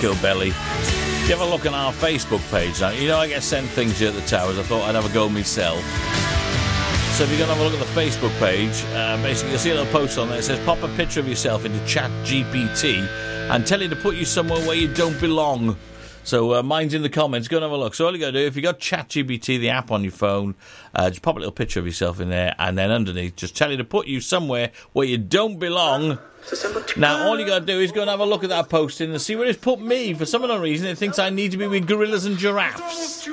Cool Belly. If you have a look on our Facebook page now, you know I get sent things here at the Towers. I thought I'd have a go myself. So if you're going to have a look at the Facebook page, basically you'll see a little post on there that says pop a picture of yourself into ChatGPT and tell it to put you somewhere where you don't belong. So mine's in the comments. Go and have a look. So all you got to do, if you got ChatGPT, the app on your phone, just pop a little picture of yourself in there, and then underneath, just tell it to put you somewhere where you don't belong. Now, all you got to do is go and have a look at that posting and see where it's put me. For some unknown reason, it thinks I need to be with gorillas and giraffes.